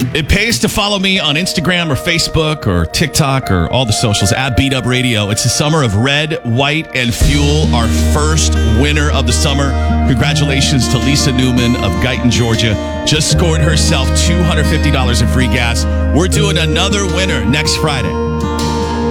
It pays to follow me on Instagram or Facebook or TikTok or all the socials at Beat Up Radio. It's the summer of Red, White, and Fuel, our first winner of the summer. Congratulations to Lisa Newman of Guyton, Georgia. Just scored herself $250 in free gas. We're doing another winner next Friday.